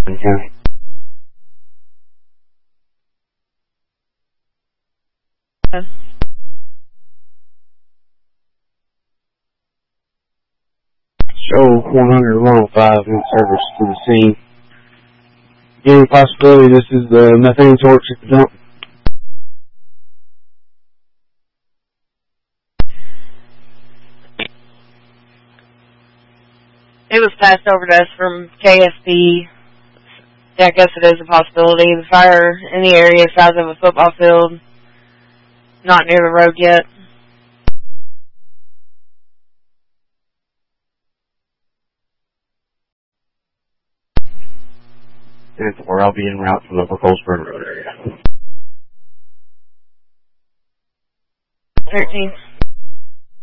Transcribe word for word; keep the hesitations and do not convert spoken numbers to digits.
Okay. Uh, Show one hundred one oh five in service to the scene. Any possibility this is the methane torch at the dump? It was passed over to us from K S P. Yeah, I guess it is a possibility. The fire in the area size of a football field, not near the road yet. And four, I'll be en route from the Colesburg Road area. thirteen.